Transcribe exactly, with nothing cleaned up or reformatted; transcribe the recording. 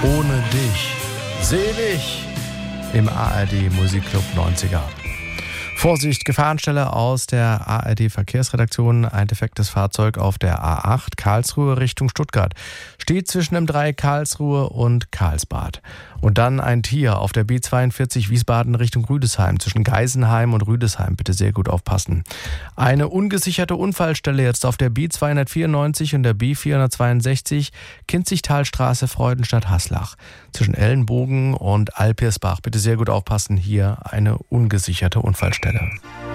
Ohne dich, selig im A R D Musikclub neunziger. Vorsicht, Gefahrenstelle aus der A R D Verkehrsredaktion. Ein defektes Fahrzeug auf der A acht Karlsruhe Richtung Stuttgart. Steht zwischen dem Dreieck Karlsruhe und Karlsbad. Und dann ein Tier auf der B zweiundvierzig Wiesbaden Richtung Rüdesheim. Zwischen Geisenheim und Rüdesheim. Bitte sehr gut aufpassen. Eine ungesicherte Unfallstelle jetzt auf der B zweihundertvierundneunzig und der B vierhundertzweiundsechzig Kinzigtalstraße Freudenstadt-Haslach. Zwischen Ellenbogen und Alpirsbach. Bitte sehr gut aufpassen. Hier eine ungesicherte Unfallstelle.